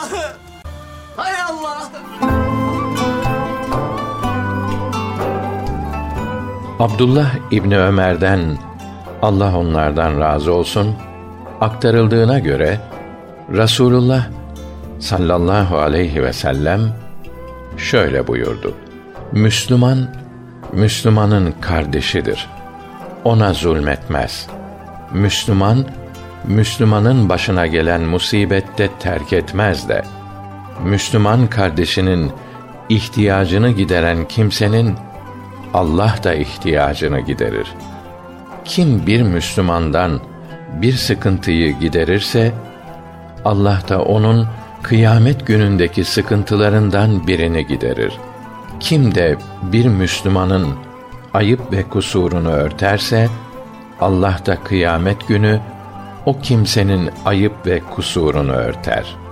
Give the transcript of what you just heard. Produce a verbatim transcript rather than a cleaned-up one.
Hay Allah! Abdullah İbni Ömer'den, Allah onlardan razı olsun, aktarıldığına göre Rasulullah sallallahu aleyhi ve sellem şöyle buyurdu: Müslüman, Müslümanın kardeşidir. Ona zulmetmez. Müslüman, Müslümanın başına gelen musibette terk etmez de, Müslüman kardeşinin ihtiyacını gideren kimsenin Allah da ihtiyacını giderir. Kim bir Müslümandan bir sıkıntıyı giderirse, Allah da onun kıyamet günündeki sıkıntılarından birini giderir. Kim de bir Müslümanın ayıp ve kusurunu örterse, Allah da kıyamet günü o kimsenin ayıp ve kusurunu örter.